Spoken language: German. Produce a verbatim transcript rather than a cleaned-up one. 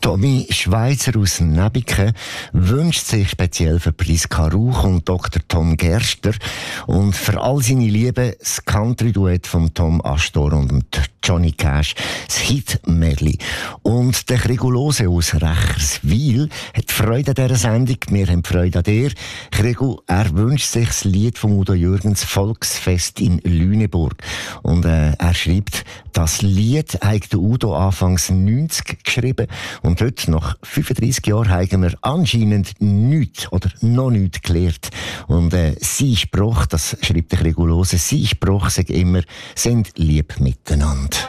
Tommy Schweizer aus Nebiken wünscht sich speziell für Priska Rauch und Doktor Tom Gerster und für all seine Liebe das Country-Duett von Tom Astor und Johnny Cash, das Hit-Medley. Und der Krigulose aus Recherswil hat Freude an dieser Sendung. Wir haben Freude an dir. Krigu, er wünscht sich das Lied von Udo Jürgens Volksfest in Lüneburg. Und äh, er schreibt, das Lied hat Udo anfangs neunzig geschrieben und heute, nach fünfunddreissig Jahren, haben wir anscheinend nichts oder noch nichts gelernt. Und äh, sein Spruch, das schreibt der Krigulose, sein Spruch sagt immer, sind lieb miteinander.